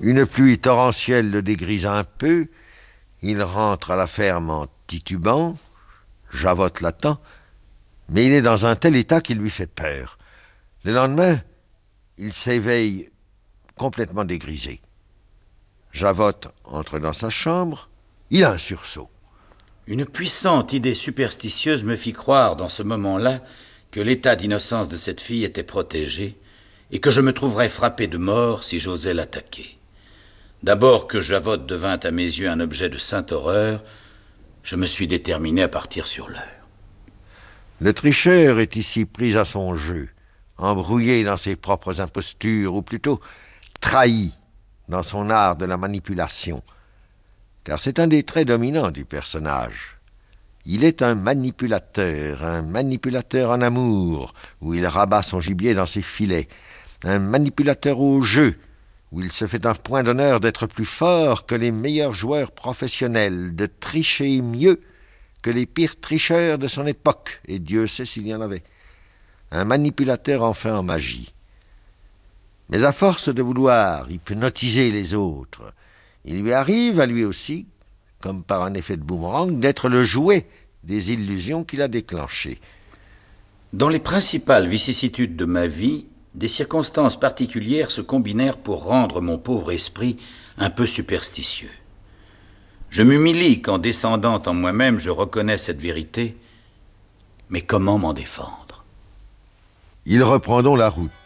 Une pluie torrentielle le dégrise un peu. Il rentre à la ferme en titubant. Javotte l'attend, mais il est dans un tel état qu'il lui fait peur. Le lendemain, il s'éveille complètement dégrisé. Javotte entre dans sa chambre. Il a un sursaut. Une puissante idée superstitieuse me fit croire dans ce moment-là que l'état d'innocence de cette fille était protégé et que je me trouverais frappé de mort si j'osais l'attaquer. D'abord que Javotte devint à mes yeux un objet de sainte horreur, je me suis déterminé à partir sur l'heure. Le tricheur est ici pris à son jeu, embrouillé dans ses propres impostures, ou plutôt trahi dans son art de la manipulation. Car c'est un des traits dominants du personnage. Il est un manipulateur en amour, où il rabat son gibier dans ses filets, un manipulateur au jeu, où il se fait un point d'honneur d'être plus fort que les meilleurs joueurs professionnels, de tricher mieux que les pires tricheurs de son époque, et Dieu sait s'il y en avait. Un manipulateur enfin en magie. Mais à force de vouloir hypnotiser les autres, il lui arrive à lui aussi, comme par un effet de boomerang, d'être le jouet des illusions qu'il a déclenchées. Dans les principales vicissitudes de ma vie, des circonstances particulières se combinèrent pour rendre mon pauvre esprit un peu superstitieux. Je m'humilie qu'en descendant en moi-même, je reconnais cette vérité, mais comment m'en défendre? Il reprend donc la route.